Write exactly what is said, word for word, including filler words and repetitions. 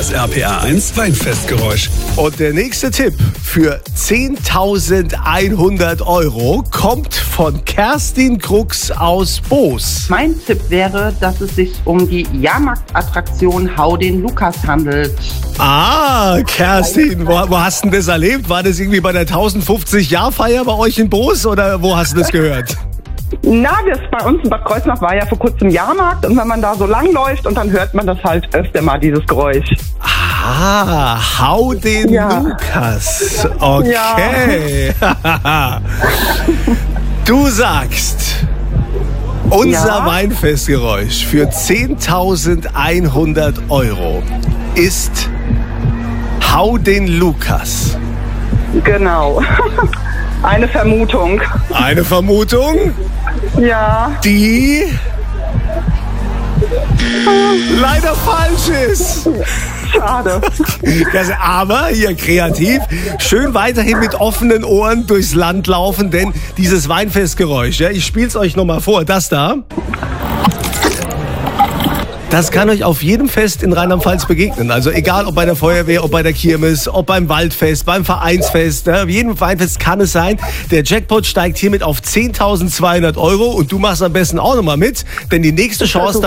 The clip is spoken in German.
Das R P R eins Weinfestgeräusch. Und der nächste Tipp für zehntausendeinhundert Euro kommt von Kerstin Krux aus Boos. Mein Tipp wäre, dass es sich um die Jahrmarktattraktion Hau den Lukas handelt. Ah, Kerstin, wo, wo hast du denn das erlebt? War das irgendwie bei der tausendfünfzig-Jahr-Feier bei euch in Boos oder wo hast du das gehört? Na, das bei uns in Bad Kreuznach war ja vor kurzem Jahrmarkt und wenn man da so lang läuft und dann hört man das halt öfter mal, dieses Geräusch. Ah, hau den Ja. Lukas. Okay. Ja. Du sagst, unser Ja. Weinfestgeräusch für zehntausendeinhundert Euro ist Hau den Lukas. Genau. Eine Vermutung. Eine Vermutung, Ja. die leider falsch ist. Schade. Das, aber hier kreativ, schön weiterhin mit offenen Ohren durchs Land laufen, denn dieses Weinfestgeräusch, ja, ich spiel's euch nochmal vor, das da. Das kann euch auf jedem Fest in Rheinland-Pfalz begegnen. Also egal, ob bei der Feuerwehr, ob bei der Kirmes, ob beim Waldfest, beim Vereinsfest. Ja, auf jedem Weinfest kann es sein. Der Jackpot steigt hiermit auf zehntausendzweihundert Euro und du machst am besten auch nochmal mit, denn die nächste Chance